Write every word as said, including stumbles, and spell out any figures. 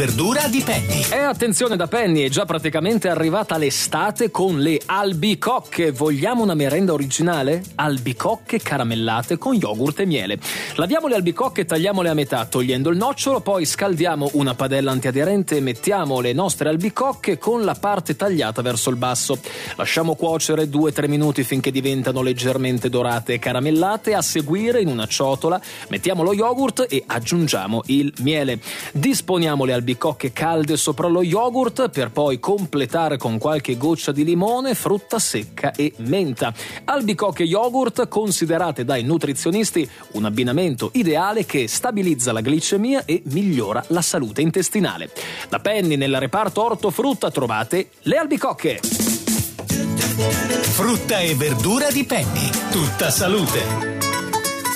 Verdura di Penny. E attenzione, da Penny è già praticamente arrivata l'estate con le albicocche. Vogliamo una merenda originale? Albicocche caramellate con yogurt e miele. Laviamo le albicocche e tagliamole a metà, togliendo il nocciolo, poi scaldiamo una padella antiaderente e mettiamo le nostre albicocche con la parte tagliata verso il basso. Lasciamo cuocere due tre minuti finché diventano leggermente dorate e caramellate. A seguire, in una ciotola, mettiamo lo yogurt e aggiungiamo il miele. Disponiamo le albicocche albicocche calde sopra lo yogurt per poi completare con qualche goccia di limone, frutta secca e menta. Albicocche e yogurt considerate dai nutrizionisti un abbinamento ideale che stabilizza la glicemia e migliora la salute intestinale. Da Penny, nel reparto ortofrutta, trovate le albicocche. Frutta e verdura di Penny. Tutta salute.